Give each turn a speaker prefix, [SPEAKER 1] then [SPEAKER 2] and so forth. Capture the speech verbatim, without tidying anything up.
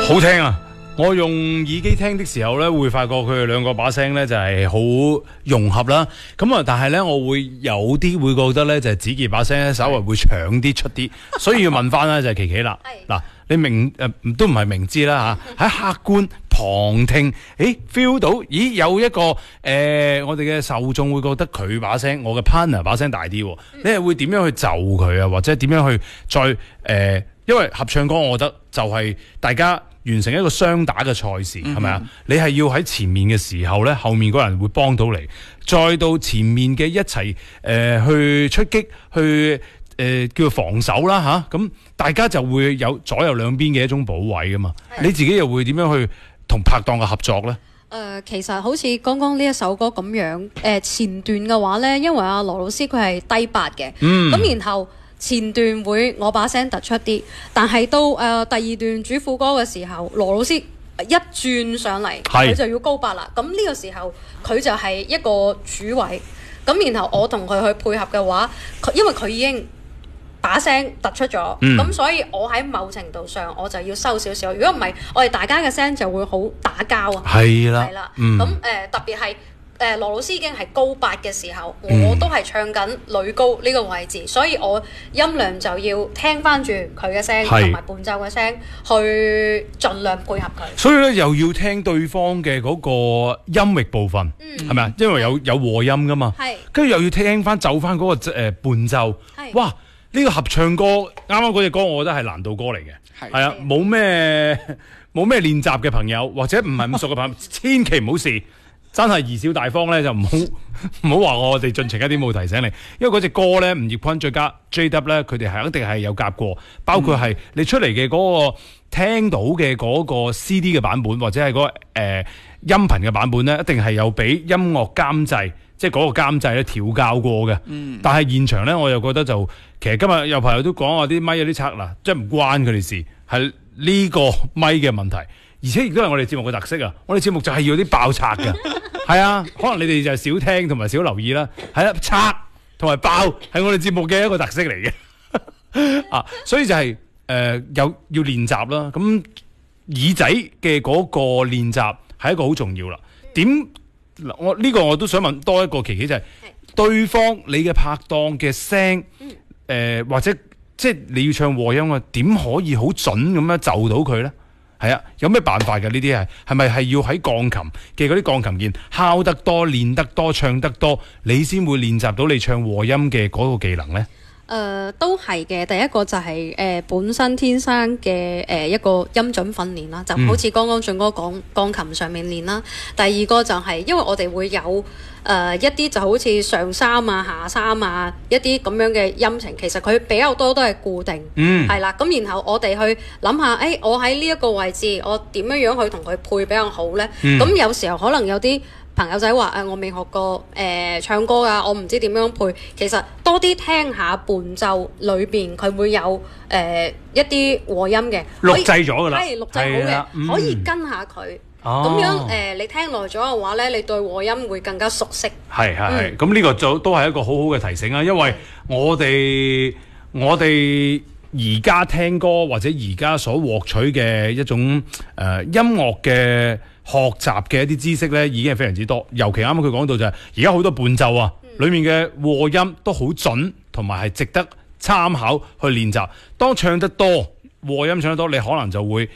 [SPEAKER 1] 好聽啊！我用耳機聽的時候咧，會發覺佢哋兩個把聲咧就係好融合啦。咁啊，但係咧我會有啲會覺得咧就係子傑把聲咧稍微會長啲出啲，所以要問翻咧就係琪琪啦。嗱，你明誒、呃、都唔係明知啦嚇，喺客觀旁聽，誒 feel 到，咦有一個誒、呃、我哋嘅受眾會覺得佢把聲，我嘅 partner 把聲大啲，嗯、你係會點樣去就佢啊？或者點樣去再誒、呃？因為合唱歌，我覺得就係大家完成一個雙打嘅賽事，係咪啊？你係要喺前面嘅時候咧，後面嗰人會幫到你，再到前面嘅一齊誒、呃、去出擊，去誒、呃、叫做防守啦吓，咁、啊、大家就會有左右兩邊嘅一種補位噶嘛。你自己又會點樣去同拍檔嘅合作咧？誒、
[SPEAKER 2] 呃，其實好似剛剛呢一首歌咁樣，誒、呃、前段嘅話咧，因為阿羅老師佢係低八嘅，咁、嗯、然後。前段會我把聲突出啲，但係到誒、呃、第二段主副歌嘅時候，羅老師一轉上嚟，佢就要高八啦。咁呢個時候佢就係一個主位，咁然後我同佢去配合嘅話，佢因為佢已經把聲突出咗，咁、嗯、所以我喺某程度上我就要收少少。如果唔係，我哋大家嘅聲就會好打交啊。係啦，係啦，咁誒、呃、特別係。誒、呃、羅老師已經係高八嘅時候，我都係唱緊女高呢個位置，嗯、所以我音量就要聽翻住佢嘅聲同埋伴奏嘅聲，去盡量配合佢。
[SPEAKER 1] 所以咧又要聽對方嘅嗰個音域部分，係咪啊？因為有有和音噶嘛，跟住又要聽翻奏翻嗰個、呃、伴奏。哇！呢、呢個合唱歌啱啱嗰隻歌，我覺得係難度歌嚟嘅，係啊，冇咩冇咩練習嘅朋友或者唔係咁熟嘅朋友，千祈唔好試。真係貽笑大方咧，就唔好唔好話我哋盡情一啲冇提醒你，因為嗰隻歌咧，吳業坤再加 J W 咧，佢哋係一定係有夾過，包括係你出嚟嘅嗰個聽到嘅嗰個 C D 嘅版本，或者係嗰、嗰個誒、呃、音頻嘅版本咧，一定係有俾音樂監製，即係嗰個監製咧調教過嘅。嗯，但係現場咧，我又覺得就其實今日有朋友都講話啲咪有啲拆嗱，即係唔關佢哋事，係呢個咪嘅問題。而且亦都係我哋節目嘅特色啊！我哋節目就係要啲爆拆嘅，係啊，可能你哋就係少聽同埋少留意啦。係啦，拆同埋爆係我哋節目嘅一個特色嚟嘅啊，所以就係、是、誒、呃、有要練習啦。咁耳仔嘅嗰個練習係一個好重要啦。點嗱？我呢、這個我都想問多一個琪琪就係、是、對方你嘅拍檔嘅聲誒，或者即係你要唱和音啊，點可以好準咁樣就到佢咧？係啊，有咩辦法嘅？呢啲係係咪係要喺鋼琴嘅嗰啲鋼琴鍵敲得多、練得多、唱得多，你先會練習到你唱和音嘅嗰個技能呢？
[SPEAKER 2] 誒、呃，都係嘅。第一個就係、是、誒、呃、本身天生嘅誒、呃、一個音準訓練啦，就好似剛剛俊哥講鋼琴上面練啦。第二個就係、是、因為我哋會有誒、呃、一啲就好似上三啊、下三啊一啲咁樣嘅音程，其實佢比較多都係固定，嗯，係啦。咁然後我哋去諗下，誒、哎、我喺呢一個位置，我點樣樣去同佢配比較好呢？咁、嗯、有時候可能有啲朋友仔話誒，我未學過誒、呃、唱歌啊，我唔知點樣配。其實多啲聽下伴奏裏邊，佢會有誒、呃、一啲和音嘅
[SPEAKER 1] 錄製咗㗎啦，
[SPEAKER 2] 係錄製好嘅、嗯，可以跟下佢。咁、哦、樣誒、呃，你聽耐咗嘅話咧，你對和音會更加熟悉。係係係，咁、嗯、呢個就都係一個好好嘅提醒啊！因為我哋我哋而家聽歌或者而家所獲取嘅一種誒、呃、音樂嘅學習嘅一啲知識咧，已經係非常之多。尤其啱啱佢講到就係而家好多伴奏啊，嗯、裡面嘅和音都好準，同埋係值得參考去練習。當唱得多和音唱得多，你可能就會